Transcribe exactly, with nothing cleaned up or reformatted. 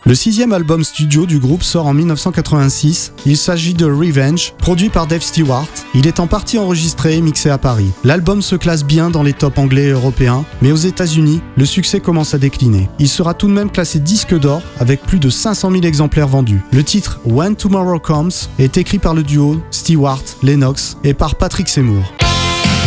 Le sixième album studio du groupe sort en dix-neuf cent quatre-vingt-six. Il s'agit de Revenge, produit par Dave Stewart. Il est en partie enregistré et mixé à Paris. L'album se classe bien dans les tops anglais et européens, mais aux États-Unis, le succès commence à décliner. Il sera tout de même classé disque d'or avec plus de cinq cent mille exemplaires vendus. Le titre When Tomorrow Comes est écrit par le duo Stewart-Lennox et par Patrick Seymour.